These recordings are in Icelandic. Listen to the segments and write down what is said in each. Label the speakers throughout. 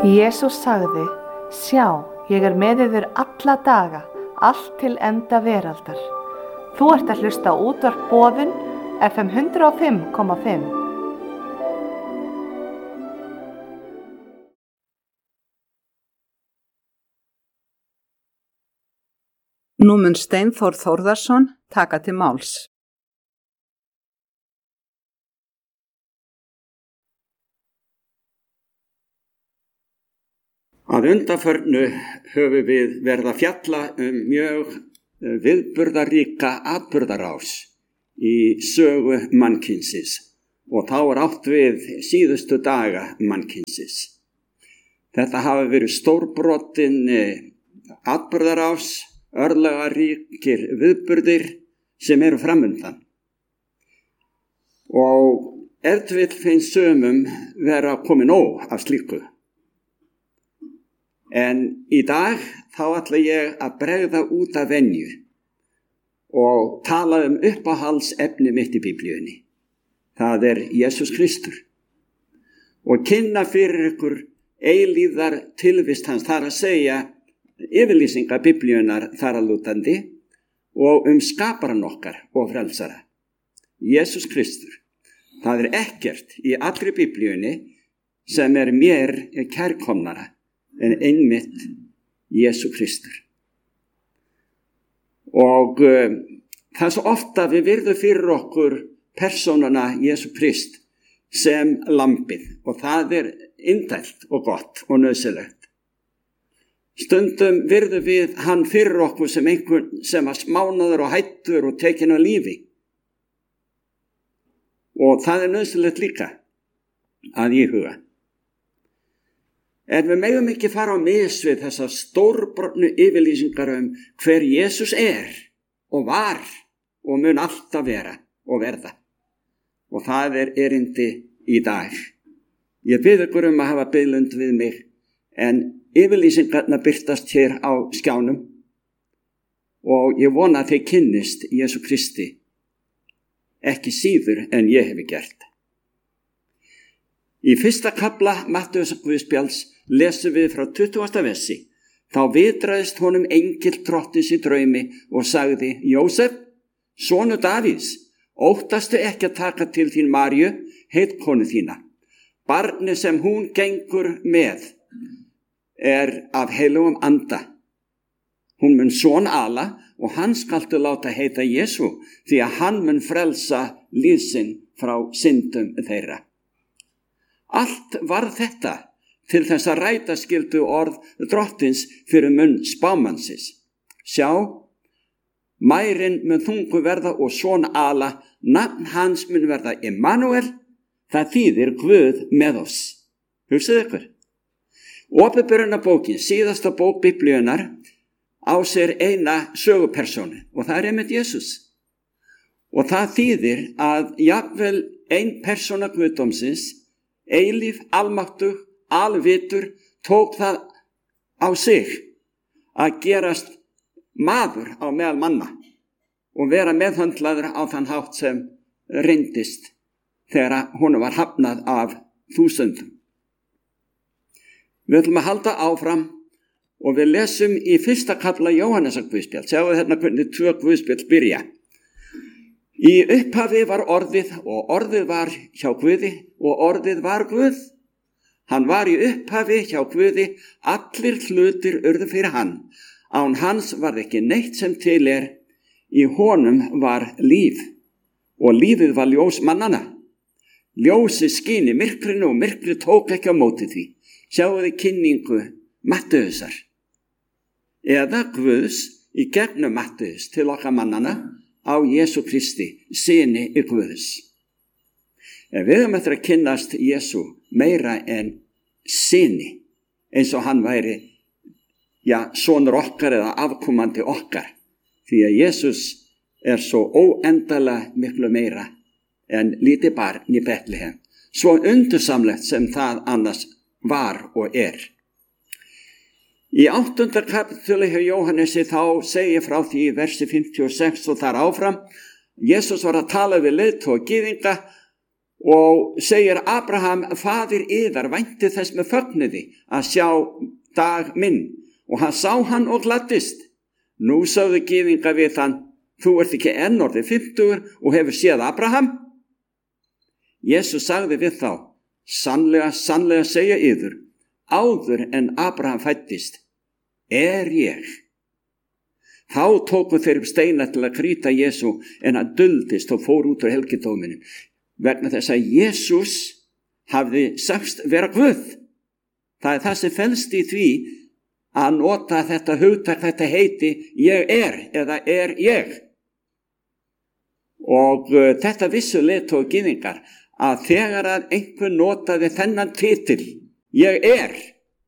Speaker 1: Jesús sagði: Sjá, ég er með yður alla daga, allt til enda veraldar. Þú ert að hlusta á útvarp Boðun, FM 105,5.
Speaker 2: Nú mun Steinþór Þórðarson taka til máls.
Speaker 3: Að undanförnu höfum við verið að fjalla mjög viðburðaríka atburðarás í sögu mannkynsins og þá er átt við síðustu daga mannkynsins. Þetta hafa verið stórbrotin atburðarás, örlagaríkir viðburðir sem eru framundan. Og ef til vill finnst sumum vera komin nóg af slíku. En í dag þá ætla ég að bregða út af venju og tala uppáhaldsefni mitt í Biblíunni. Það er Jesús Kristur. Og kynna fyrir ykkur eilífðar tilvist hans, þar að segja yfirlýsingar Biblíunnar þar að lútandi og skaparan okkar og frelsara. Jesús Kristur. Það er ekkert í allri Biblíunni sem er mér kærkomnara en einmitt Jesú Kristur. Og það er svo ofta við virðum fyrir okkur persónuna Jesú Krist sem lambið og það er indælt og gott og nauðsynlegt. Stundum virðum við hann fyrir okkur sem einhvern sem var smánaður og hættur og tekinn af lífi. Og það er nauðsynlegt líka að íhuga. En við megum ekki fara á mis við þessar stórbrotnu yfirlýsingar hver Jesús er og var og mun alltaf vera og verða. Og það er erindi í dag. Ég bið ykkur að hafa biðlund við mig, en yfirlýsingarna birtast hér á skjánum og ég vona að þeir kynnist Jesú Kristi ekki síður en ég hefi gert. Í fyrsta kafla Mattheusar Guðspjalls lesum við frá 20. versi. Þá vitraðist honum engill drottins í draumi og sagði: Jósef, sonur Davíðs, óttastu ekki að taka til þín Maríu, heitkonu þína. Barnið sem hún gengur með er af heilugum anda. Hún mun son ala og hann skaltu láta heita Jesú, því að hann mun frelsa líf sinn frá syndum þeirra. Allt var þetta til þess að ræta skyldu orð drottins fyrir munn spámannsins. Sjá, mærin mun þungu verða og son ala, nafn hans mun verða Immanuel, það þýðir Guð með oss. Hugsið ykkur. Opinberunarbókin, síðasta bók Biblíunnar, á sér eina sögupersónu og það er einmitt Jesús. Og það þýðir að jafnvel ein persóna Guðdómsins, eilíf, almáttug, alvitur, tók það á sig að gerast maður á meðal manna og vera meðhöndlaður á þann hátt sem reyndist þegar hún var hafnað af þúsundum. Við ætlum að halda áfram og við lesum í fyrsta kafla Jóhannesar Guðspjall. Sjáu hérna hvernig 2 Guðspjall byrja. Í upphafi var orðið og orðið var hjá Guði og orðið var Guð. Hann var í upphafi hjá Guði, allir hlutir urðu fyrir hann. Án hans var ekki neitt sem til er, í honum var líf og lífið var ljós mannana. Ljósið skín í myrkrinu og myrkrið tók ekki á móti því. Sjáu þið kynningu Mattheusar eða Guðs í gegnum Mattheus til okkar mannana á Jesú Kristi, syni Guðs. Við höfum eftir að kynnast Jesú meira en syni, eins og hann væri, sonur okkar eða afkomandi okkar, því að Jesús er svo óendalega miklu meira en lítið barn í Betlehem, svo undursamlegt sem það annars var og er. Í 8. kapitúli hjá Jóhannesi þá segir frá því í versi 56 og þar áfram. Jesús var að tala við leiðtoga gyðinga og segir Abraham, faðir yðar vænti þess með fögnuði að sjá dag minn, og hann sá hann og gladdist. Nú sögðu gyðinga við hann, þú ert ekki enn orðið 50 og hefur séð Abraham? Jesús sagði við þá, sannlega, sannlega segja yður, áður en Abraham fæddist, er ég. Þá tóku þeir upp steina til að krýta Jesú, en hann duldist og fór út úr helgidóminum, vegna þess að Jesús hafði sagst vera Guð. Það er það sem felst í því að nota þetta hugtak, þetta heiti ég er eða er ég. Og þetta vissu leiðtogar gyðingar að þegar að einhver notaði þennan titil, ég er,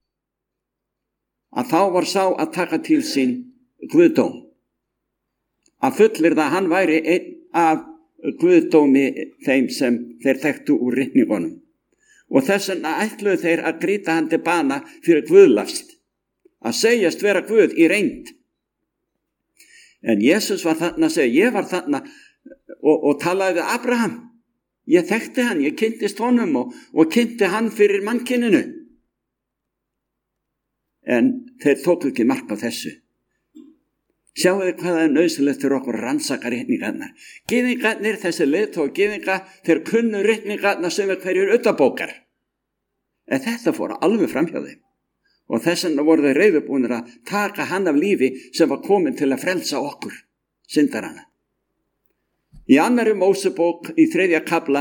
Speaker 3: að þá var sá að taka til sín guðdóm. Að fullyrða að hann væri einn af guðdómi þeim sem þeir þekktu úr ritningunum. Og þess vegna ætluðu þeir að grýta hann til bana fyrir guðlast, að segjast vera Guð í reynd. En Jesús var þarna að segja, ég var þarna og talaði við Abraham. Ég þekkti hann, ég kynntist honum og kynnti hann fyrir mannkyninu. En þeir tóku ekki mark á þessu. Sjáu þið hvað það er nauðsynlegt fyrir okkur að rannsaka ritningarnar. Gyðingarnir, þessi leiðtogar gyðinga, þeir kunnu ritningarnar sem er hverjur utanbókar. En þetta fór alveg fram hjá þeim. Og þess vegna voru þeir reiðubúnir að taka hann af lífi sem var komin til að frelsa okkur, syndarana. Í 2. Mósebók í 3. kafla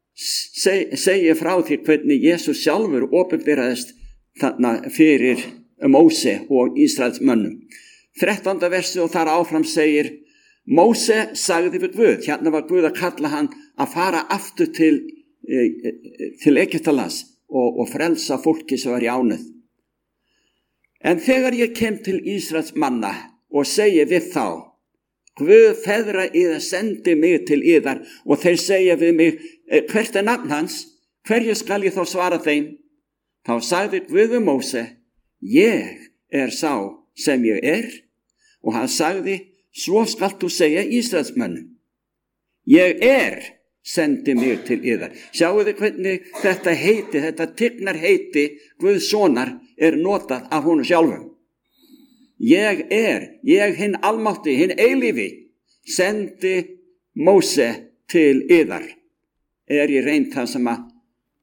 Speaker 3: segir frá því hvernig Jesús sjálfur opinberaðist þarna fyrir Móse og Ísraels mönnum. 13. versi og þar áfram segir, Móse sagði við Guð, hérna var Guð að kalla hann að fara aftur til Egyptalands og frelsa fólki sem var í ánauð. En þegar ég kem til Ísraels manna og segi við þá, Guð feðra yðar sendi mig til yðar, og þeir segja við mig, hvert er nafn hans, hverju skal ég þá svara þeim? Þá sagði Guð við Móse, ég er sá sem ég er, og hann sagði, svo skalt þú segja Ísraelsmönnum, ég er sendi mig til yðar. Sjáu þið hvernig þetta heiti, þetta tignar heiti Guðs sonar er notað af honum sjálfum. Ég er, ég hinn almátti, hinn eilífi, sendi Móse til yðar. Er ég reynd það sem að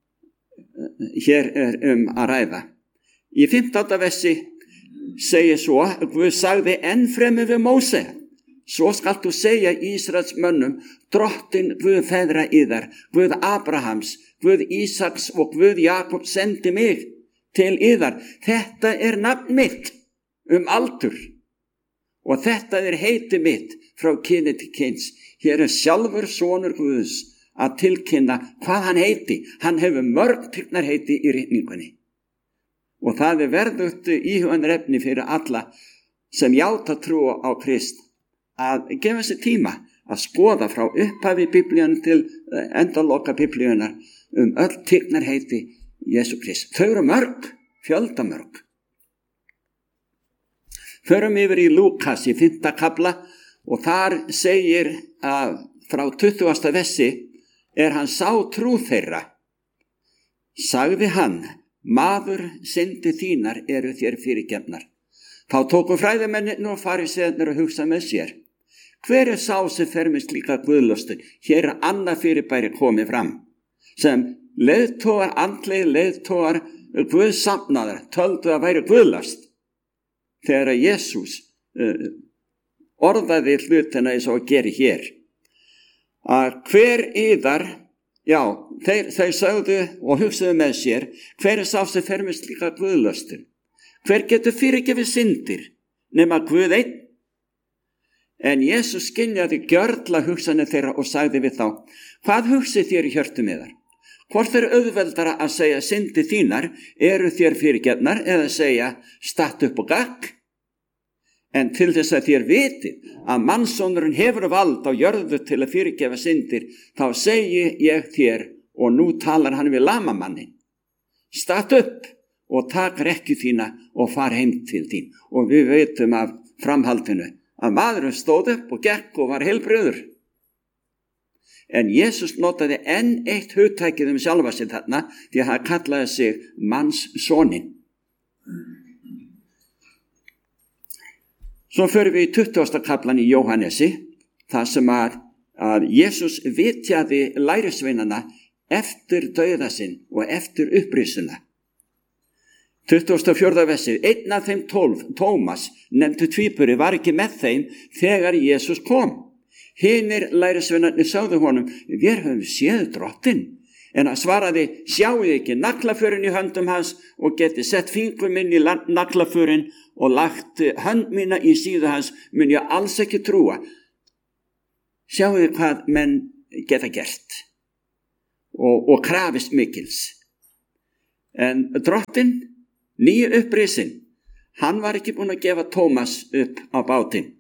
Speaker 3: hér er að ræða. Í 15. versi segir svo, Guð sagði enn fremur við Móse, svo skalt þú segja Ísraels mönnum, drottin Guð feðra yðar, Guð Abrahams, Guð Ísaks og Guð Jakob sendi mig til yðar. Þetta er nafn mitt aldur, og þetta er heiti mitt frá kyni til kyns. Hér er sjálfur sonur Guðs að tilkynna hvað hann heiti. Hann hefur mörg tignarheiti í ritningunni. Og það er verðugt íhugunarefni fyrir alla sem játa trú á Krist að gefa sér tíma að skoða frá upphafi Biblíun til endaloka Biblíunar öll tignarheiti Jesú Krist. Þau eru mörg, fjöldamörg. Förum yfir í Lúkas í 5. kafla og þar segir að frá 20. versi er hann sá trú þeirra. Sagði hann, maður syndi þínar eru þér fyrirgefnar. Þá tóku fræðimennirnir og farisearnir að hugsa með sér. Hver er sá sem fer með slíka guðlöstu? Hér er annað fyrirbæri komið fram. Sem leiðtogar, andlegir leiðtogar, guðsamnaðar, töldu að væri guðlast. Þegar að Jesús orðaði hlutina eins og að gera hér. Að hver yðar, já, þeir sögðu og hugsaðu með sér, hver er sá sem fer með slíka guðlöstu? Hver getur fyrirgefið syndir nema Guð einn? En Jesús skynjaði gjörla hugsanir þeirra og sagði við þá, hvað hugsið þér í hjörtum yðar? Hvort er auðveldara að segja syndir þínar eru þér fyrirgefnar eða segja statt upp og gakk? En til þess að þér vitið að mannssonurinn hefur vald á jörðu til að fyrirgefa syndir, þá segi ég þér, og nú talar hann við lamamannin, statt upp og tak rekju þína og far heim til þín. Og við veitum af framhaldinu að maðurinn stóð upp og gekk og var heilbrigður. En Jesus notaði enn eitt hugtækið sjálfa sig þarna því að hann kallaði sig mannssonin. Svo förum við í 20. kaflan í Jóhannesi, þar sem að Jesus vitjaði lærisveinana eftir dauða sinn og eftir upprisuna. 24. versið, einn af þeim 12, Tómas, nefndu tvíburi, var ekki með þeim þegar Jesus kom. Hinir lærisveinarnir sagði honum, við höfum séð drottinn. En hann svaraði, sjáu ekki naglaförin í höndum hans og geti sett fingur minn í naglaförin og lagt hönd mína í síðu hans, mun ég alls ekki trúa. Sjáu hvað menn geta gert og krafist mikils. En drottinn, nýju upprisin, hann var ekki búinn að gefa Tómas upp á bátinn.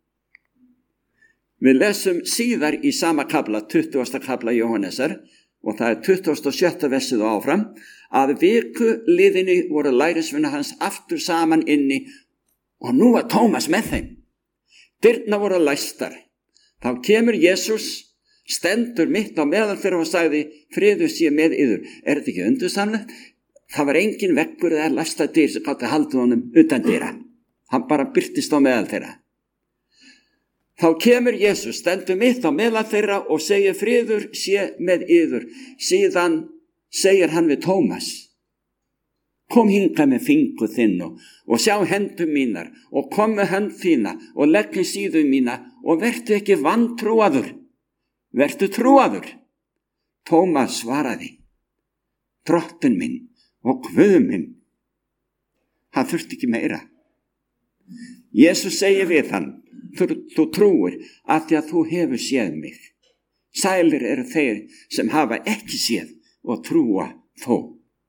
Speaker 3: Við lesum síðar í sama kafla, 20. kafla Jóhannesar, og það er 27. versið og áfram, að viku liðinni voru lærisveinar hans aftur saman inni og nú var Tómas með þeim. Dyrnar voru læstar. Þá kemur Jesus, stendur mitt á meðal þeirra og sagði, friður sé með yður. Er þetta ekki undursamlegt? Það var engin veggur eða læsta dyr sem gátti haldið honum utan dyra. Hann bara birtist á meðal þeirra. Þá kemur Jesus, stendur mitt á meðal þeirra og segir friður sé með yður. Síðan segir hann við Tómas, kom hingað með fingur þinn og sjá hendur mínar og kom með hönd þína og legg í síðu mína og vertu ekki vantrúaður. Vertu trúaður. Tómas svaraði, drottinn minn og Guð minn. Hann þurfti ekki meira. Jesus segir við hann, þú trúir af því að þú hefur séð mig. Sælir eru þeir sem hafa ekki séð og trúa þó.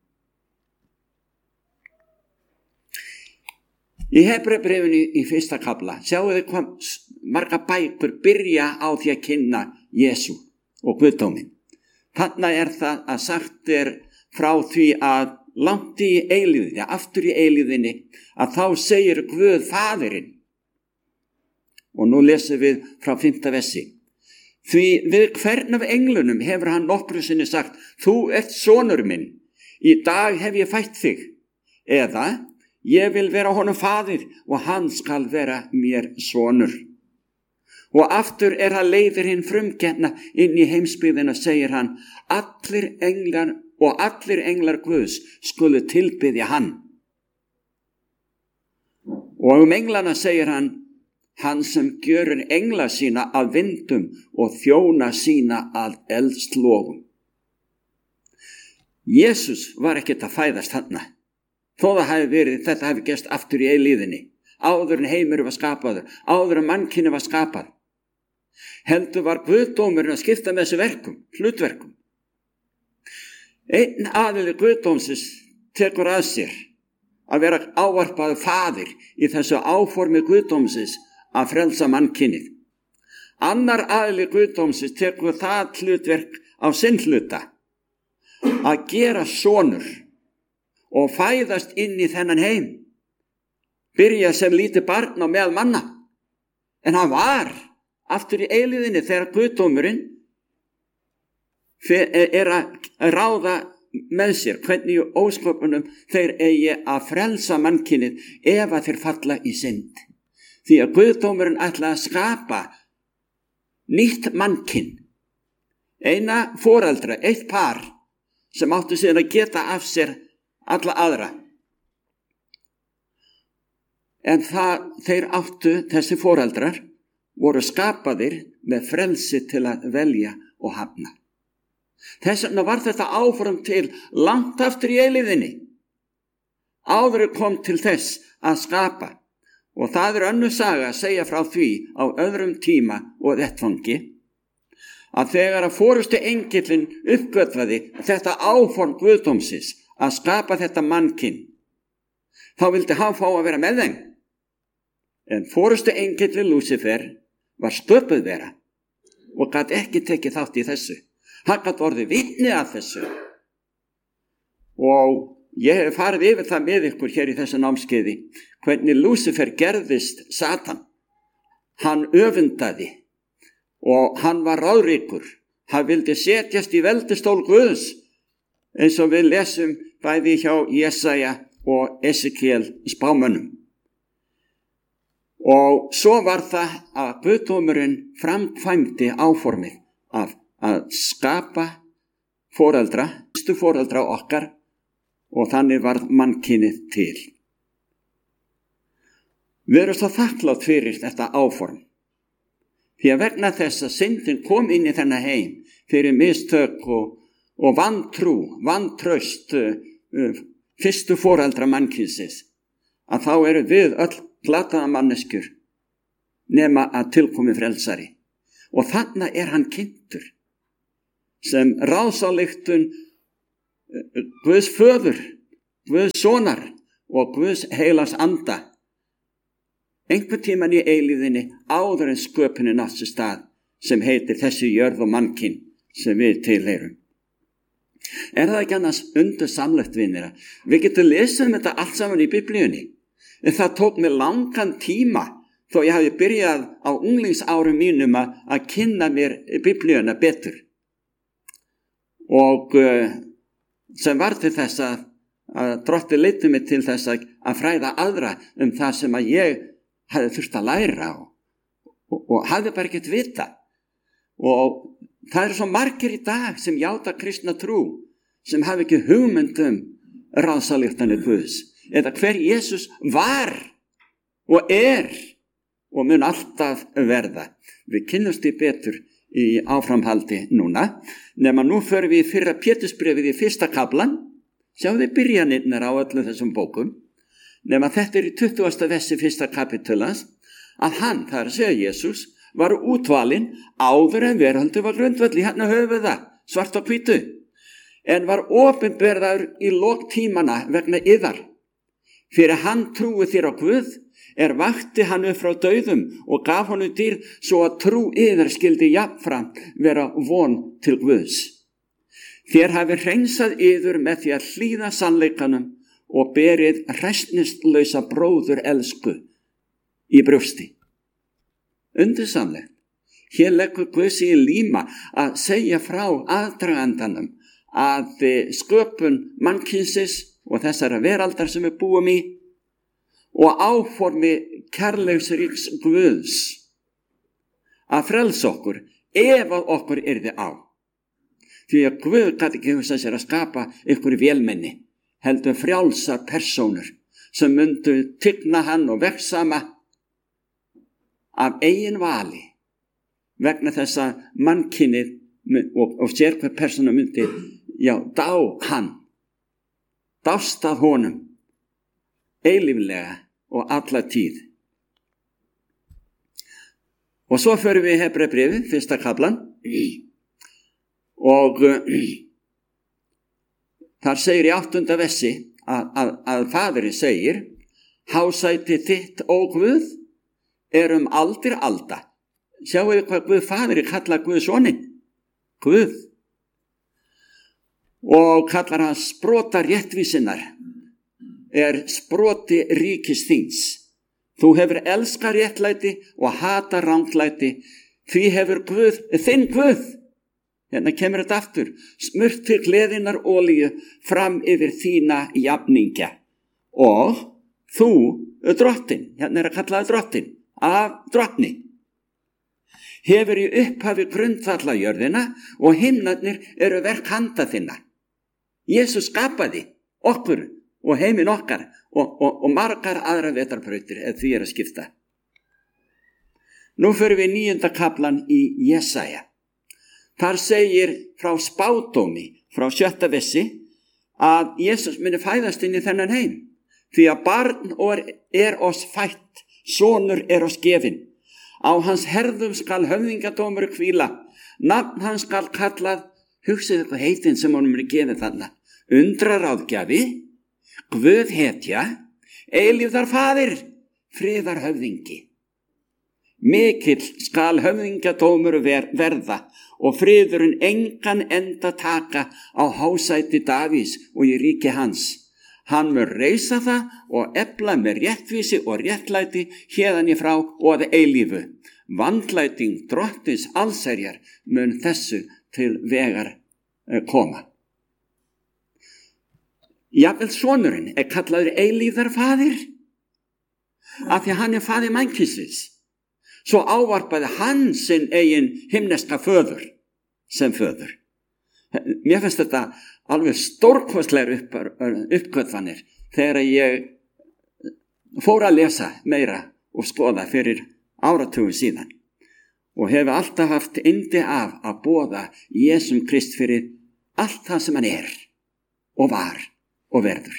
Speaker 3: Í Hebreabréfinu í 1. kafla, sjáu þið hvað marga bækur byrja á því að kynna Jesú og Guðdóminn. Þarna er það að sagt er frá því að langt í eilíðinni, aftur í eilíðinni, að þá segir Guð Faðirinn. Og nú lesum við frá 5. versi. Því við hvern af englunum hefur hann nokkru sinni sagt, þú ert sonur minn, í dag hef ég fætt þig. Eða, ég vil vera honum faðir og hann skal vera mér sonur. Og aftur hann leiðir hinn frumkenna inn í heimsbyggðina, segir hann, allir englar Guðs skulu tilbiðja hann. Og englana segir hann, hann sem gjörir engla sína að vindum og þjóna sína að eldslogum. Jesus var ekkert að fæðast þarna, þó þetta hafi gerst aftur í eilíðinni, áður en heimur var skapaður, áður en mannkyni var skapað. Heldur var Guðdómurinn að skipta með þessu hlutverkum. Einn aðili Guðdómsins tekur að sér að vera ávarpaður faðir í þessu áformi Guðdómsins að frelsa mannkynið. Annar aðili Guðdómsins tekur það hlutverk á sinn hluta að gera sonur og fæðast inn í þennan heim. Byrja sem lítið barn á meðal manna. En hann var aftur í eilíðinni þegar Guðdómurinn er að ráða með sér hvernig ósköpunum þeir eigi að frelsa mannkynið ef að þeir falla í synd. Því að Guðdómurinn ætlaði að skapa nýtt mannkyn, eina foreldra, eitt par sem áttu síðan að geta af sér alla aðra. En þeir áttu, þessi foreldrar, voru skapaðir með frelsi til að velja og hafna. Þess vegna var þetta áform til langt aftur í eilíðinni. Áður kom til þess að skapa, og það er önnur saga að segja frá því á öðrum tíma og vettvangi, að þegar að forustu engillinn uppgötvaði þetta áform Guðdómsins að skapa þetta mannkyn, þá vildi hann fá að vera með þeim. En forustu engillinn Lúsifer var sköpuð vera og gat ekki tekið þátt í þessu. Hann gat orðið vitni að þessu. Og ég hef farið yfir það með ykkur hér í þessu námskeiði, hvernig Lúsifer gerðist Satan. Hann öfundaði og hann var ráðríkur. hann vildi setjast í veldistól Guðs, eins og við lesum bæði hjá Jesaja og Esekiel spámönnum. Og svo var það að Guðdómurinn framkvæmdi áformið að skapa foreldra, fyrstu foreldra okkar, og þannig varð mannkynið til. Við erum svo þakklátt fyrir þetta áform. Því að vegna þess að syndin kom inn í þennan heim fyrir mistök og vantrú, vantraust fyrstu foreldra mannkynsins, að þá eru við öll glataða manneskjur nema að tilkomi frelsari. Og þarna er hann kynntur sem ráðsályktun Guðs föður, Guðs sonar og Guðs heilags anda. Einhvern tíman í eilíðinni áður en sköpunin átt sér stað sem heitir þessi jörð og mannkyn sem við tilheyrum. Er það ekki annars undursamlegt, vinir? Við getum lesið þetta allt saman í Biblíunni. En það tók mig langan tíma þó ég hafi byrjað á unglingsárum mínum að kynna mér Biblíuna betur. Og sem var til þess að Drotti leiddi mig til þess að fræða aðra það sem að ég hafði þurft að læra og hafði bara ekkert vita. Og það eru svo margir í dag sem játa kristna trú, sem hafi ekki hugmynd ráðsályktanir Guðs, eða hver Jesús var og og mun alltaf verða. Við kynnumst því betur í áframhaldi núna, nema nú förum við í fyrra Pétursbréfið í 1. kaflan, sjáum við byrjanirnar á öllum þessum bókum, nema þetta í 20. versi 1. kapitulans, að hann, það er að segja Jesús, var útvalinn áður en veraldur var grundvöll, hérna höfum við það, svart á hvítu, en var opinberður í lok tímana vegna yðar. Fyrir hann trúi þér á Guð, vakti hann upp frá dauðum og gaf honum dýrð svo að trú yðar skildi jafnframt vera von til Guðs. Þér hafi hreinsað yður með því að hlýða sannleikanum og berið hræsnistlausa bróður elsku í brjósti. Undursamlegt. Hér leggur Guð sig í líma að segja frá aðdragandanum að sköpun mannkynsins og þessara veraldar sem við búum í og áformi kærleiksríks Guðs að frelsa okkur ef að okkur yrði á. Því að Guð gat ekki hugsað sér að skapa ykkur vélmenni, heldur frjálsar persónur sem myndu tigna hann og vegsama af eigin vali vegna þess að mannkynið og sér hver persóna myndi dá hann, dást að honum eilíflega og alla tíð. Og svo förum við í Hebreabréfið, 1. kaflan, og þar segir í 8. versi að Faðirinn segir: hásæti þitt, ó Guð, aldir alda. Sjáu þið hvað Guð Faðirinn kallar Guð soninn? Guð. Og kallar hann sprota réttvísinnar, sproti ríkis þíns. Þú hefur elskað réttlæti og hata ranglæti, því hefur Guð, þinn Guð, hérna kemur þetta aftur, smurt til gleðinnar olíu fram yfir þína jafningja. Og þú, drottin, hérna að kallaði drottin, af drottni, hefur í upphafi grundvalla jörðina og himnarnir verk handa þinna. Jesús skapaði okkur og heiminn okkar og margar aðra vetrarbrautir ef því að skipta. Nú förum við 9. kaflan í Jesaja. Þar segir frá spádómi, frá 7. versi, að Jesús muni fæðast inn í þennan heim. Því að barn oss fætt, sonur oss gefinn. Á hans herðum skal höfðingadómur hvíla, nafn hans skal kallað, hugsið eitthvað heitin sem honum gefið þarna, undraráðgjafi, Guð hetja, eilífðar faðir, friðar höfðingi. Mikill skal höfðingadómur verða og friðurinn engan enda taka á hásæti Davís og í ríki hans. Hann mun reisa það og efla með réttvísi og réttlæti héðan í frá og að eilífu. Vandlæting drottins allsherjar mun þessu til vegar koma. Jafnvel sonurinn kallaður eilífðarfaðir, af því að hann faðir mannkynsins. Svo ávarpaði hann sinn eigin himneska föður sem föður. Mér finnst þetta alveg stórkostlegar uppgötvanir þegar ég fór að lesa meira og skoða fyrir áratugum síðan og hef alltaf haft yndi af að boða Jesum Krist fyrir allt það sem hann og var og verður.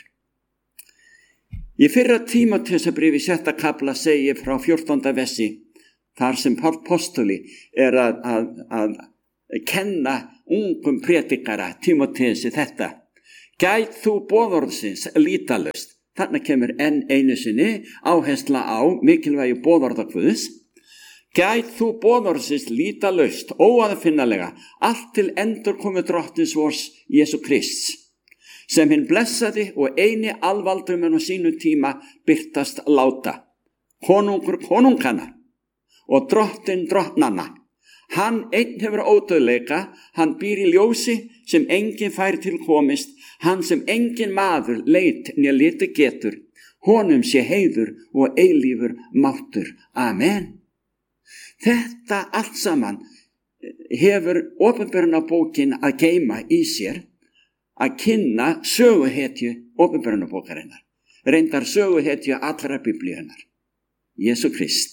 Speaker 3: Í fyrra Tímóteusarbréfi 6. kafla segir frá 14. versi, þar sem Páll postuli að kenna ungum predikara Tímóteusi þetta: gæt þú boðorðsins lýtalaust. Þarna kemur enn einu sinni áhersla á mikilvægi boðorða Guðs. Gæt þú boðorðsins lýtalaust, óaðfinnalega, allt til endurkomu drottins vors Jesú Krists, sem hinn blessaði og eini alvaldumenn á sínu tíma birtast láta, konungur konungana og drottin drottnanna. Hann einn hefur ódauðleika, hann býr í ljósi sem enginn fær til komist, hann sem enginn maður leit né liti getur, honum sé heiður og eilífur máttur. Amen. Þetta allt saman hefur opinberunarbókin að geyma í sér, að kynna söguhetju opinberunarbókarinnar, reyndar söguhetju allra biblíunnar, Jesú Krist.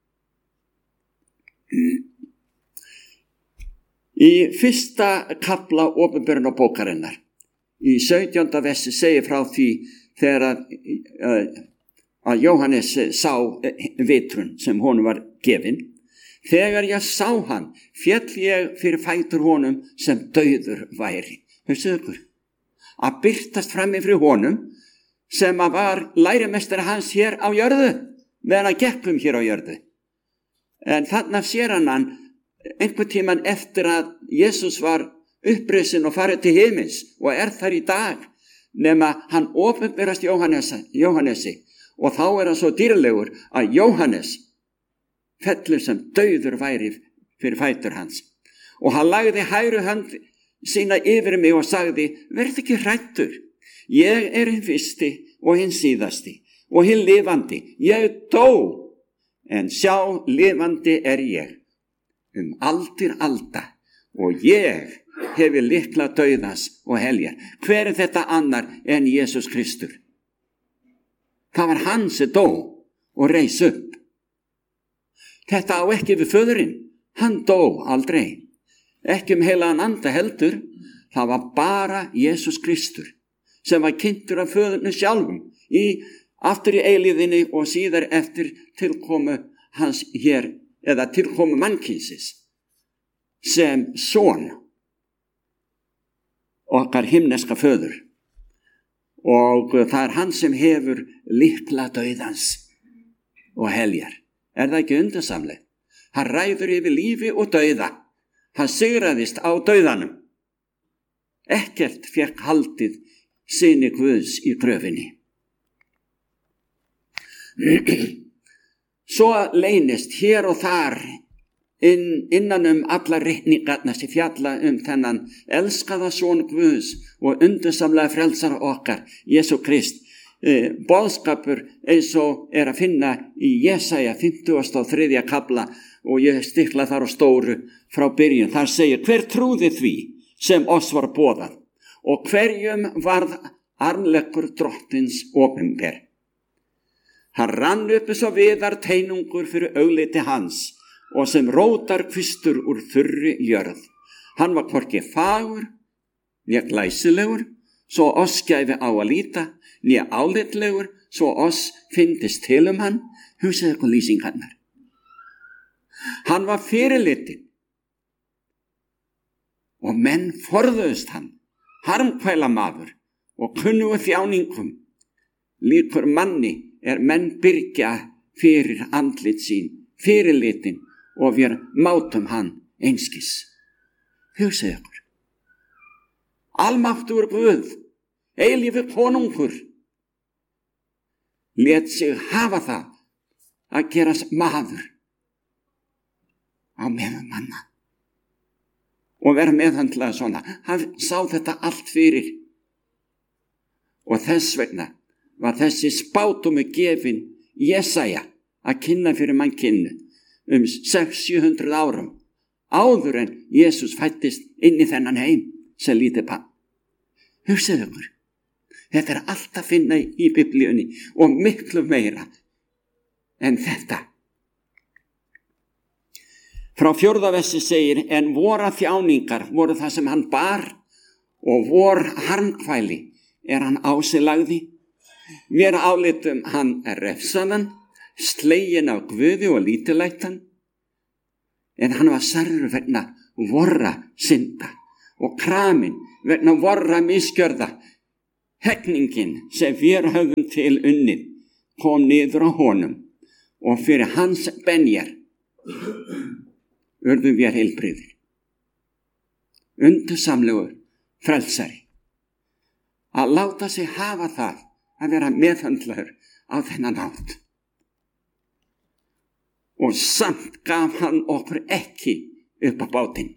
Speaker 3: Í fyrsta kafla opinberunarbókarinnar, í 17. versi segir frá því þegar að Jóhannes sá vitrun sem honum var gefin. Þegar ég sá hann, féll ég fyrir fætur honum sem dauður væri. Hugsaðu ykkur, að birtast frammi fyrir honum sem að var lærimestari hans hér á jörðu, meðan að gekkum hér á jörðu. En þannig sér hann einhvern tíman eftir að Jesús var upprisin og farið til himins og þar í dag, nema hann opinberast Jóhannesi, og þá hann svo dýrlegur að Jóhannes fellur sem dauður væri fyrir fætur hans. Og hann lagði hægri hönd sína yfir mig og sagði: verð ekki hræddur, ég hinn fyrsti og hinn síðasti og hinn lifandi. Ég dó, en sjá, lifandi ég aldir alda, og ég hefi lykla dauðans og heljar. Hver þetta annar en Jesús Kristur? Það var hann sem dó og reis upp. Þetta á ekki við föðurinn, hann dó aldrei. Ekki heilagan anda heldur, það var bara Jesús Kristur sem var kynntur af föðurnu sjálfum aftur í eilíðinni og síðar eftir tilkomu hans hér, eða tilkomu mannkynsins sem son okkar himneska föður. Og það hann sem hefur lykla dauðans og heljar. Það ekki undursamlegt? Hann ræður yfir lífi og dauða. Hann sigraðist á dauðanum. Ekkert fékk haldið syni Guðs í gröfinni. Svo leynist hér og þar innan alla ritningarna sem fjalla þennan elskaða son Guðs og undursamlega frelsara okkar, Jesú Krist. Boðskapur eins og að finna í Jesaja 53. kafla, og ég stikla þar á stóru frá byrjun. Þar segir: hver trúði því sem oss var boðað, og hverjum varð armleggur drottins opinber. Hann rann upp eins og viðar teinungur fyrir augliti hans, og sem rótar kvistur úr þurri jörð. Hann var hvorki fagur né glæsilegur, svo oss gæfi á að líta, né álitlegur, svo oss fyndist til hann. Hugsaðu ykkur lýsingarnar. Hann var fyrirlitin og menn forðuðust hann, harmkvæla maður og kunnugu þjáningum. Líkur manni menn byrgja fyrir andlit sín, fyrirlitin, og við mátum hann einskis. Hugsaðu ykkur. Almáttugur Guð, eilífur konungur, lét sig hafa það að gerast maður á meðal manna og vera meðhandlað svona. Hann sá þetta allt fyrir. Og þess vegna var þessi spádómur gefin Jesaja að kynna fyrir mannkynnu 600-700 árum áður en Jesús fættist inn í þennan heim sem lítið barn. Hugsið ykkur, þetta allt að finna í Biblíunni og miklu meira en þetta. Frá 4. versi segir, en vora þjáningar voru það sem hann bar og vor harmkvæli hann á sig lagði. Mér álitum hann refsaðan, sleginn af Guði og lítillættan, en hann var særður vegna vorra synda og kramin vegna vorra misgjörða. Heggningin sem við höfum til unnið kom niður á honum og fyrir hans benjar urðum við heilbrigðir. Undursamlegur frelsari. Að láta sig hafa það að vera meðhandlaður á þennan hátt. Og samt gaf hann okkur ekki upp á bátinn.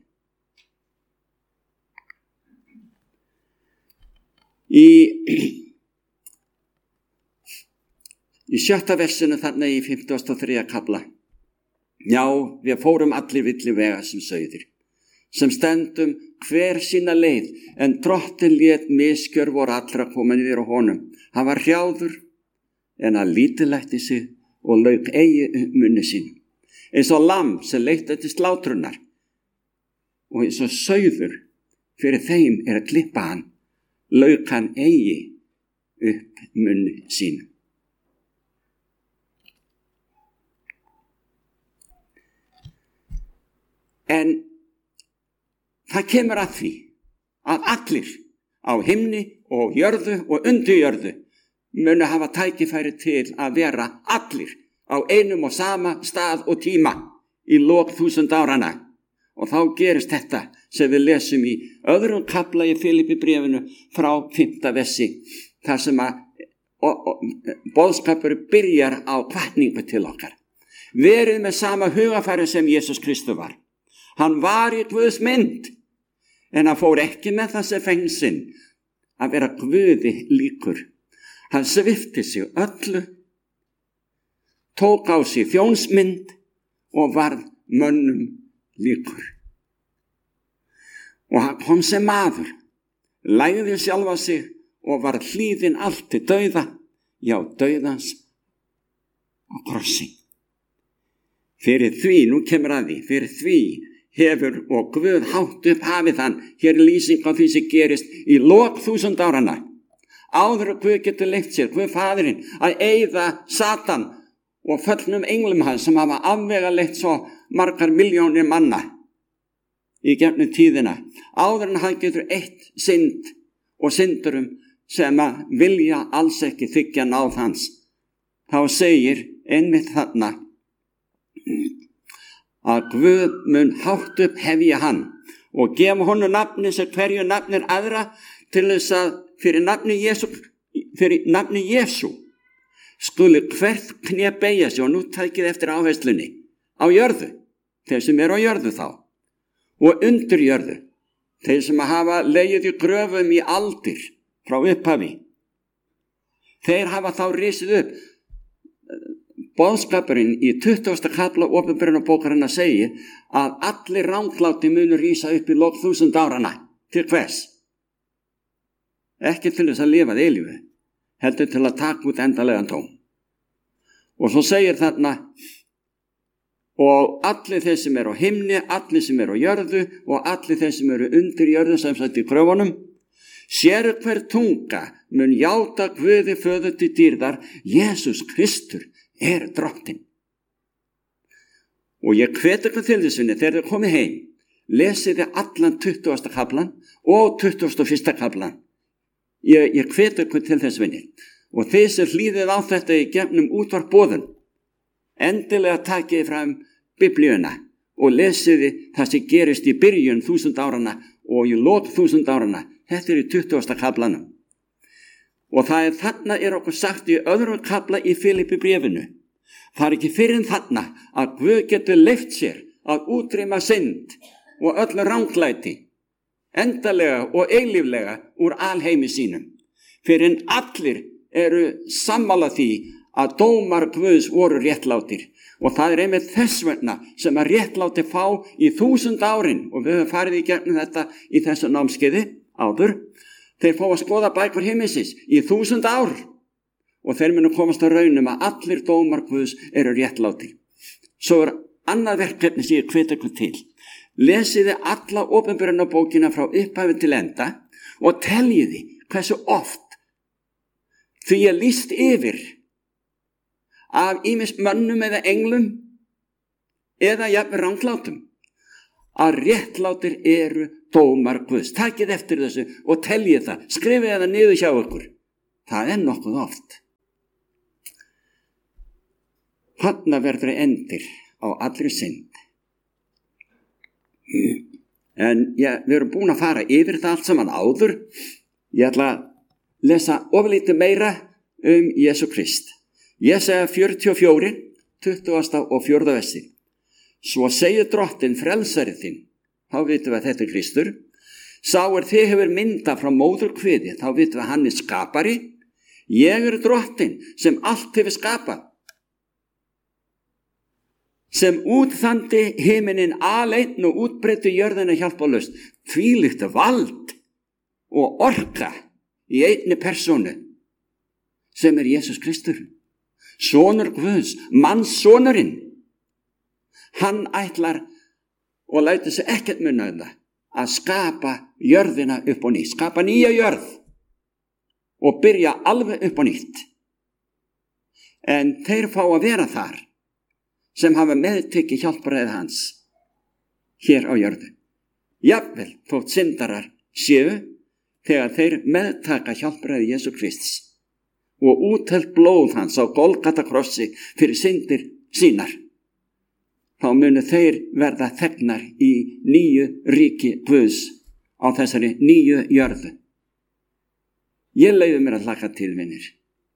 Speaker 3: Í 7. versinu þarna í 53. kafla. Já, við fórum allir villi vega sem sauðir, sem stendum hver sína leið, en Drottinn lét misgjör voru allra koma niður á honum. Hann var hrjáður, en hann lítillætti sig og lauk eigi munni sínum. Eins og lamb sem leitt til slátrunar, og eins og sauður fyrir þeim að klippa hann, lauk hann eigi upp munni sínum. En það kemur að því að allir á himni og jörðu og undir jörðu munu hafa tækifæri til að vera allir á einum og sama stað og tíma í lok 1000 áranna. Og þá gerist þetta sem við lesum í öðrum kafla í Filippibréfinu frá 5. versi, þar sem að boðskapur byrjar á hvatningu til okkar. Verið með sama hugafæri sem Jesús Kristus var. Hann var í Guðs mynd, en hann fór ekki með þessi fengsinn að vera Guði líkur. Hann svipti sig öllu, tók á sig þjónsmynd og varð mönnum líkur. Og hann kom sem maður, lægði sjálfa sig og varð hlýðinn allt til dauða, já, dauðans á krossi. Fyrir því, nú kemur að því, fyrir því hefur og Guð hátt upp hafið hann. Hér er lýsing á því sem gerist í lok 1000 áranna. Áður og Guð getur leyft sér, Guð faðirinn, að eyða Satan og föllnum englum hans sem hafa afvegaleitt svo margar milljónir manna í gegnum tíðina. Áður en hann getur eitt synd og syndurum sem að vilja alls ekki þiggja náð hans. Þá segir einmitt þarna að Guð mun hátt upp hefja hann og gefa honum nafni sem hverju nafnir aðra, til þess að fyrir nafni Jesú skuli hvert kné beygja sig, og nú tækið eftir áherslunni, á jörðu, þeir sem eru á jörðu þá, og undir jörðu, þeir sem hafa legið í gröfum í aldir frá upphafi. Þeir hafa þá risið upp. Boðskapurinn í 20. kafla Opinberunarbókarinnar segir að allir rangláti munu rísa upp í lok 1000 áranna. Til hvers? Ekki til þess að lifa eilífu, heldur til að taka út endanlegan tóm. Og svo segir þarna, og allir þeir sem eru á himni, allir sem eru á jörðu og allir þeir sem eru undir jörðu, sem sagt í gröfunum, sér hver tunga mun játa Guði föður til dýrðar, Jesús Kristur er Drottinn. Og ég hvet ykkur til þessunni, þegar þið komið heim, lesið þið allan 20. kaflan og 21. kaflan. Ég hvet ykkur til þess vinni. Og þið sem hlýðið á þetta í gegnum útvarpboðun, endilega takið fram Biblíuna og lesiði það sem gerist í byrjun 1000 áranna og í lok 1000 áranna. Þetta er í 20. kaflanum. Og það er þarna okkur sagt í öðrum kafla í Filippibréfinu. Það er ekki fyrir þarna að Guð getur leyft sér að útrýma synd og öllu ranglæti, endalega og eilíflega úr alheimi sínum. Fyrir en allir eru sammála því að dómar Guðs voru réttlátir. Og það einmitt þess vegna sem að réttláti fá í 1000 árin, og við höfum farið í gegnum þetta í þessu námskeiði áður, þeir fá að skoða bækur himmisins í 1000 ár og þeir munu komast að raunum að allir dómar Guðs eru réttlátir. Svo annað verkefni sem ég hvet ykkur til. Lesiði alla opinberunarbókina frá upphafi til enda og teljiði hversu oft því ég lýst yfir af ýmis mönnum eða englum eða jafnvel ranglátum að réttlátir eru dómar Guðs. Takið eftir þessu og teljið það, skrifið það niður hjá ykkur. Það nokkuð oft. Þarna verður endir á allri synd. En við erum búin að fara yfir það allt saman áður. Ég ætla að lesa ofurlítið meira Jesú Krist. Jesaja 44, 20. og 4. versi. Svo segir Drottinn frelsari þinn, þá vitum við að þetta Kristur, sá þið hefur myndað frá móðurkviði, þá vitum við að hann skapari, ég Drottinn sem allt hefur skapað, sem útþandi himinin aleinn og útbreiddi jörðina hjálparlaust, þvílíkt vald og orka í einni persónu, sem Jesús Kristur. Sonur Guðs, mannssonurinn, hann ætlar og lætur sig ekkert muna það að skapa jörðina upp og nýtt, skapa nýja jörð og byrja alveg upp og nýtt. En þeir fá að vera þar sem hafa meðtekið hjálpræði hans hér á jörðu. Jafnvel þótt syndarar séu þegar þeir meðtaka hjálpræði Jesú Krists og úthelt blóð hans á Golgatakrossi fyrir syndir sínar, þá munu þeir verða þegnar í nýju ríki Guðs á þessari nýju jörðu. Ég leyfi mér að hlakka til, vinir.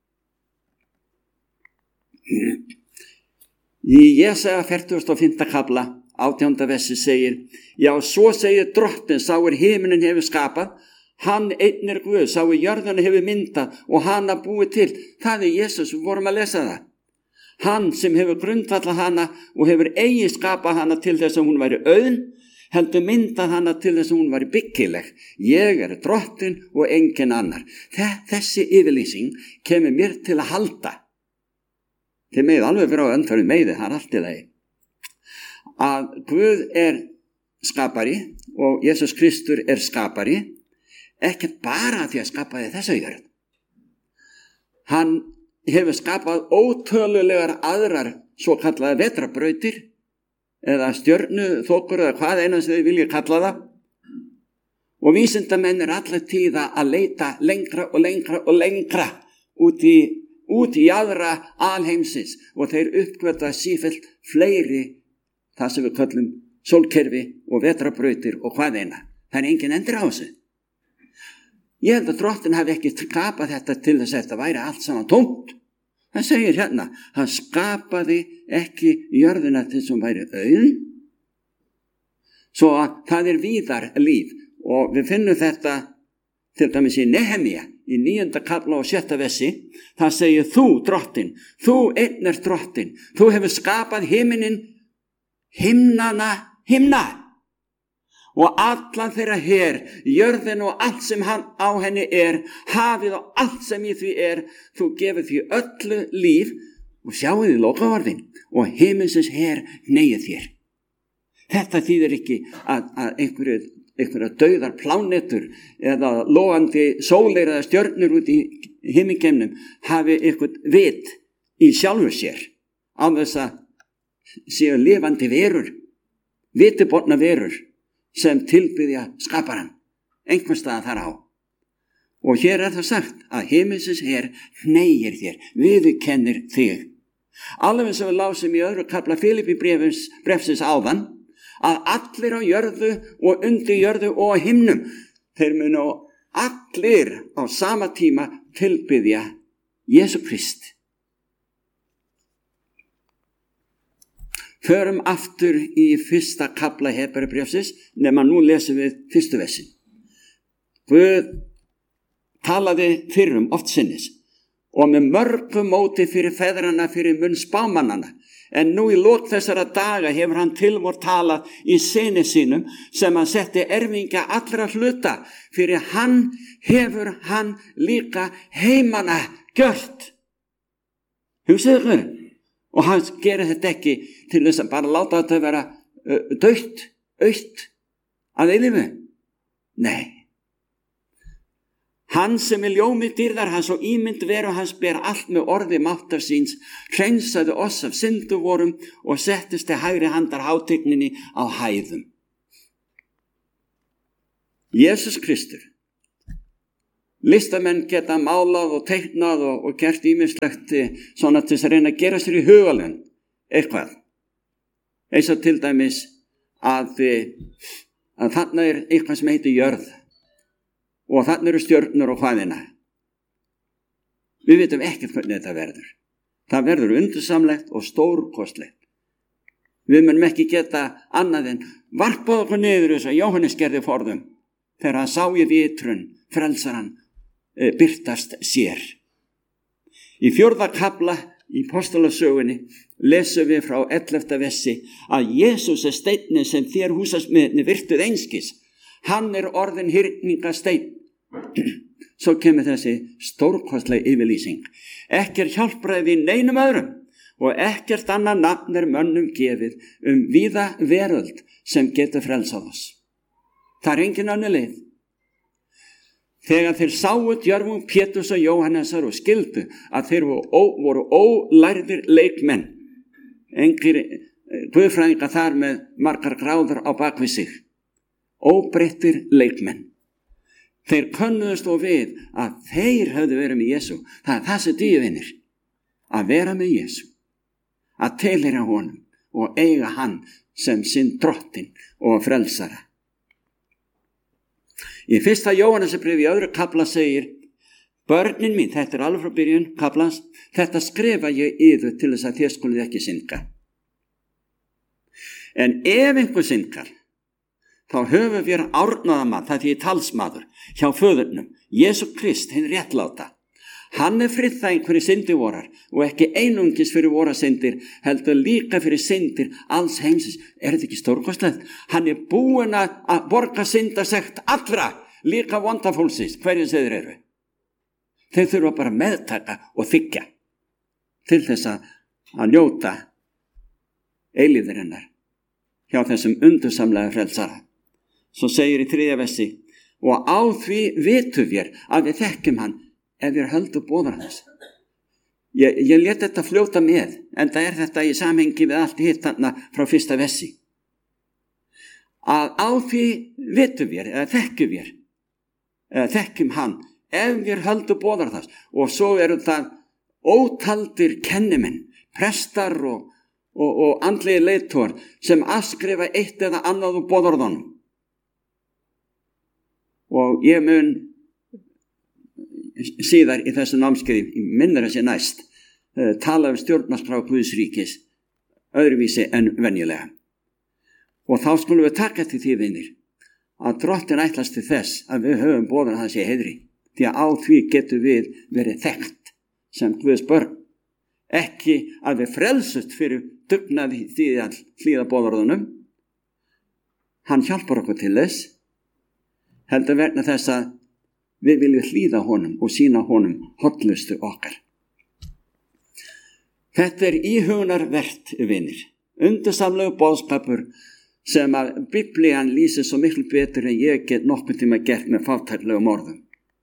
Speaker 3: Í Jesaja 45. kafla, 18. versi segir, já, svo segir Drottinn, sá himinin hefur skapað, hann einn Guð, sá jörðina hefur myndað og hana búið til. Það Jesús, við vorum að lesa það. Hann sem hefur grundvallað hana og hefur eigi skapað hana til þess að hún væri auðn, heldur myndað hana til þess að hún væri byggileg. Ég Drottinn og engin annar. Þessi yfirlýsing kemur mér til að halda. Þið megið alveg vera á öndverðu meiði, það allt í lagi. Að Guð skapari og Jesús Kristur skapari, ekkert bara því að skapaði þessa jörð. Hann hefur skapað ótölulegar aðrar svo kallaða vetrarbrautir eða stjörnuþokur eða hvað eina sem þið vilja kalla það. Og vísindamenn allar tíða að leita lengra og lengra og lengra út í aðra alheimsins og þeir uppgöta sífellt fleiri það sem við kallum sólkerfi og vetrarbrautir og hvað eina. Það engin endur á þessu. Ég held að Drottinn hafi ekki skapað þetta til þess að þetta væri allt saman tómt. Það segir hérna, hann skapaði ekki jörðina til þess að hún væri auðn. Svo að það víðar líf og við finnum þetta til dæmis í Nehemía í 9. kafla og 7. versi. Það segir þú Drottinn, þú einn Drottinn, þú hefur skapað himinin, himna. Og allan þeirra jörðin og allt sem hann á henni hafið og allt sem í því þú gefur því öllu líf og sjáu því lokaorðin og himinsins hneigir þér. Þetta þýðir ekki að einhverja dauðar plánetur eða logandi sólir eða stjörnur út í himingeimnum hafi eitthvað vit í sjálfur sér á þess að séu lifandi verur, vitiborna verur sem tilbyðja skaparan, einhvers staðar þar á. Og hér það sagt að himinsins hneigir þér, viðurkennir þig. Alveg sem við lásum í öðru kafla Filipi brefsins áðan, að allir á jörðu og undir jörðu og á himnum, þeir munu allir á sama tíma tilbyðja Jesú Krist. Förum aftur í fyrsta kafla Hebreubréfsins, nema nú lesum við fyrstu versin. Guð talaði fyrrum oft sinnis og með mörgu móti fyrir feðrana fyrir munn spámannana. En nú í lok þessara daga hefur hann til vor talað í syni sínum sem hann setti erfingja allra hluta. Fyrir hann hefur hann líka heimana gjört. Hugsaðu ykkur. Og hann gerir þetta ekki til þess að bara láta þetta vera dautt, autt að eilífu. Nei. Hann sem ljómi dýrðar hans og ímynd veru hans ber allt með orði máttar síns, hreinsaði oss af syndu vorum og settist til hægri handar hátigninni á hæðum. Jesús Kristur. Listamenn geta málað og teiknað og gert ýmislegt svona til þess að reyna að gera sér í hugalund eitthvað. Eins og til dæmis að þarna eitthvað sem heitir jörð og þarna eru stjörnur og hvaðina. Við vitum ekkert hvernig þetta verður. Það verður undursamlegt og stórkostlegt. Við munum ekki geta annað en varpað okkur niður þess að Jóhannes gerði forðum þegar hann sá í vitrun frelsaran birtast sér. Í 4. kafla í Postulasögunni lesum við frá 11. versi að Jesús steinninn sem þér húsasmiðirnir virtuð einskis. Hann orðinn hyrningasteinn. Svo kemur þessi stórkostleg yfirlýsing. Ekki hjálpræði neinum öðrum og ekkert annað nafn mönnum gefið víða veröld sem getur frelsað oss. Það engin önnur leið. Þegar þeir sáu djörfung Péturs og Jóhannesar og skildu að þeir voru ólærðir leikmenn, engir guðfræðingar þar með margar gráður á bakvið sig, óbreyttir leikmenn. Þeir könnuðust og við að þeir höfðu verið með Jesú. Það það sem dývinir, að vera með Jesú, að tilheyra honum og eiga hann sem sinn drottinn og frelsara. Í 1. Jóhannesarbréfi í 2. kafla segir, börnin mín, þetta alveg frá byrjun kaflans, þetta skrifa ég yður til þess að þér skulið ekki synga. En ef einhver syngar, þá höfum við árnaðamann, það því talsmaður, hjá föðurnum, Jesú Krist, hinn réttláta. Hann friðþæging fyrir syndir vorar og ekki einungis fyrir vora syndir, heldur líka fyrir syndir alls heimsins. Þetta ekki stórkostlegt? Hann búinn að borga syndasekt allra, líka vondafólksins, hverju sem þeir eru. Þeir þurfa bara meðtaka og þiggja til þess að njóta eilífðarinnar hjá þessum undursamlega frelsara. Svo segir í 3. versi, og á því vitum við að við þekkjum hann ef við höldum boðar hans. Ég lét þetta fljóta með, en það þetta í samhengi við allt hitt þarna frá 1. versi. Að á því vitum við, eða þekkjum við, þekkjum hann, ef við höldum boðar hans. Og svo eru það ótaldir kennimenn, prestar og andlegi leiðtogar sem afskrifa eitt eða annað úr boðorðunum. Og ég mun síðar í þessu námskeiði, minnir þessi næst, tala stjórnarskrá Guðsríkis öðruvísi en venjulega. Og þá skulum við taka til því, vinir, að drottin ætlast til þess að við höfum boðan hans í heiðri, því að á því getum við verið þekkt sem Guðs börn. Ekki að við frelsust fyrir dugnaði því að hlýða boðorðunum. Hann hjálpar okkur til þess, heldur vegna þess að við viljum hlýða honum og sýna honum hollustu okkar. Þetta íhugunarvert, vinir, undursamlegu boðskapur sem að Biblían lýsir svo miklu betur en ég get nokkuð tíma gert með fátæklegum orðum.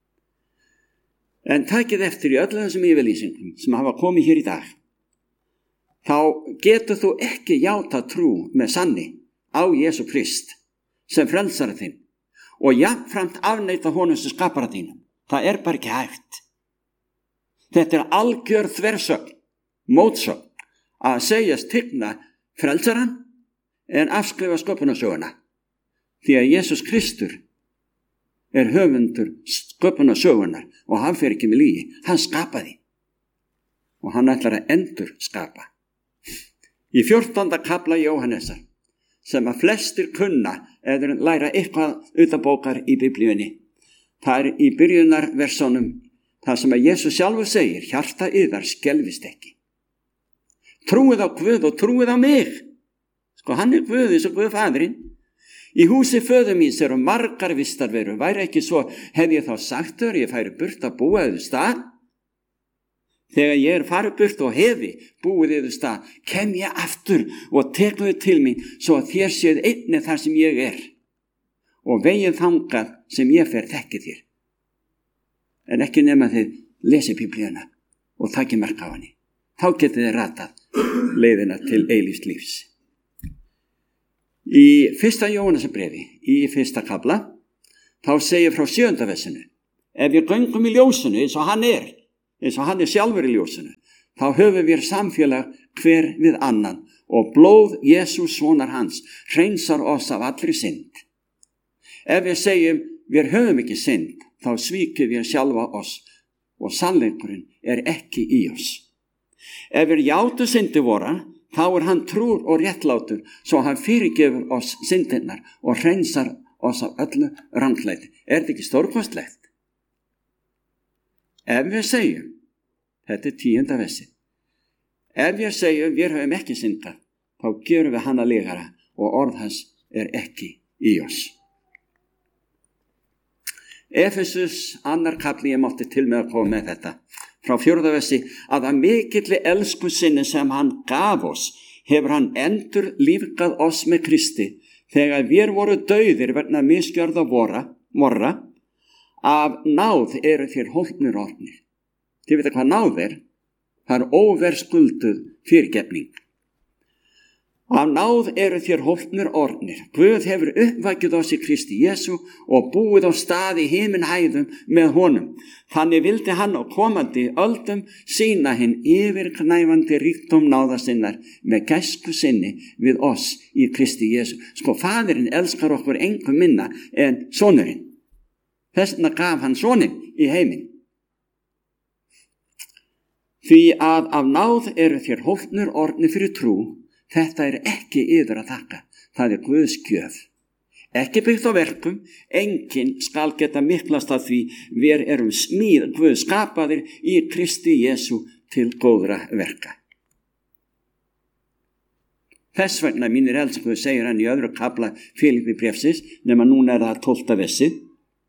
Speaker 3: En takið eftir í öllu þessum yfirlýsingum sem hafa komið hér í dag, þá getur þú ekki játa trú með sanni á Jesú Krist sem frelsara þinn og jafnframt afneita honum sem skapara þínum. Það bara ekki hægt. Þetta algjör þversögn, mótsögn, að segjast tigna frelsaran en afskrifa sköpunarsöguna. Því að Jesús Kristur höfundur sköpunarsögunar og hann fer ekki með lygi. Hann skapaði og hann ætlar að endur skapa. í 14. kafla Jóhannesar, sem að flestir kunna eða læra eitthvað utanbókar í Biblíunni. Það í byrjunarversónum, það sem að Jesús sjálfur segir, hjarta yðar skelfist ekki. Trúið á Guð og trúið á mig. Hann er Guð eins og Guð Faðirinn. Í húsi föður míns eru margar vistarverur. Væri ekki svo, hef ég þá sagt þér, ég færi burt að búa yður stað. Þegar ég farið burt og hefi búið yður stað, kem ég aftur og tekum þið til mín, svo að þér séð einnig þar sem ég er. Og vegið þangað sem ég fer þekki þér. En ekki nema þið lesi Biblíuna og takið mark á henni. Þá getið þið ratað leiðina til eilífs lífs. Í 1. Jóhannesarbrefi, í 1. kafla, þá segir frá 7. versinu: ef við göngum í ljósinu eins og hann er sjálfur í ljósinu, þá höfum við samfélag hver við annan og blóð Jesús sonar hans hreinsar oss af allri synd. Ef við segjum við höfum ekki synd, þá svíkum við sjálfa oss og sannleikurinn er ekki í oss. Ef við játu syndi vora, þá er hann trúr og réttlátur, svo hann fyrirgefur oss syndirnar og hreinsar oss af öllu ranglæti. Er þetta ekki stórkostlegt? Ef við segjum, þetta er 10. versi, ef við segjum við höfum ekki syndað, þá gerum við hann að legara og orð hans er ekki í oss. Efesus 2. kafli, ég mátti til með að koma með þetta, frá 4. versi, að mikilli elsku sinni sem hann gaf oss, hefur hann endur lífgað oss með Kristi, þegar við voru dauðir vegna misgjörða vorra, af náð eru þér hólpnir orðnir. Þið veit hvað náð er? Það er óverskulduð fyrirgefning. Af náð eru þér hólpnir orðnir. Guð hefur uppvækjað oss í Kristi Jesú og búið á stað í himinhæðum með honum. Þannig vildi hann á komandi öldum sýna hinn yfirgnæfandi ríkdóm náða sinnar með gæsku sinni við oss í Kristi Jesú. Faðirinn elskar okkur engu minna en sonurinn. Þess vegna gaf hann soninn í heiminn. Því að af náð eru þér hólpnir orðnir fyrir trú. Þetta er ekki yður að þakka, það er Guðs gjöf. Ekki byggt á verkum, enginn skal geta miklast að því við erum smíð Guð skapaðir í Kristi Jesú til góðra verka. Þess vegna mínir elskuðu, segir hann í 2. kafla Filipi bréfsins, nema núna er það 12. versið.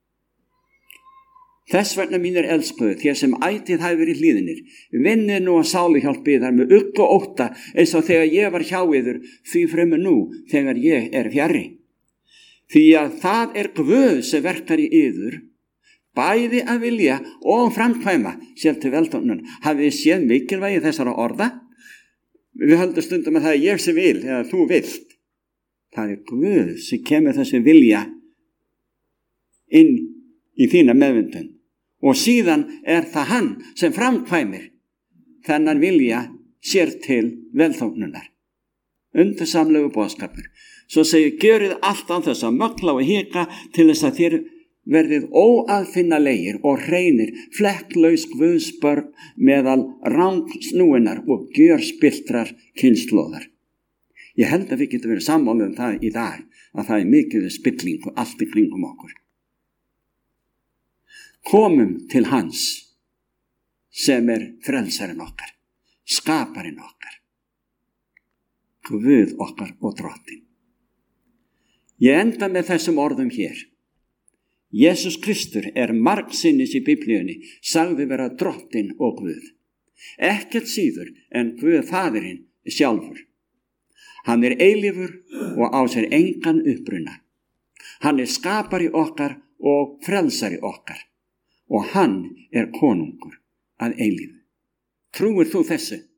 Speaker 3: Þess vegna mínir elskuðu, þér sem ætíð hafi verið hlýðinir, vinnið nú að sáluhjálp yðar með ugg og ótta, eins og þegar ég var hjá yður, því fremur nú þegar ég er fjarri. Því að það er Guð sem verkar í yður, bæði að vilja og framkvæma sér til velþóknunar. Hafið þið séð mikilvægi þessara orða? Við höldum stundum að það er ég sem vil, eða þú vilt. Það er Guð sem kemur þessi vilja inn í þína meðvindun. Og síðan er það hann sem framkvæmir þennan vilja sér til velþóknunar. Undursamlegu boðskapur. Svo segir, gjörið allt án þess að mögla og hika til þess að þér verðið óaðfinnalegir og hreinir, flekklaus Guðsbörn meðal rangsnúinar og gjörspiltrar kynslóðar. Ég held að við getum verið sammála um það í dag, að það er mikið spilling og allt í kringum okkur. Komum til hans sem er frelsarinn okkar, skaparinn okkar, Guð okkar og drottinn. Ég enda með þessum orðum hér. Jesús Kristur er margsinnis í Biblíunni sagði vera drottinn og Guð. Ekkert síður en Guð Faðirinn sjálfur. Hann er eilífur og á sér engan uppruna. Hann er skapari okkar og frelsari okkar. Og hann er konungur að eilífu. Trúir þú þessu?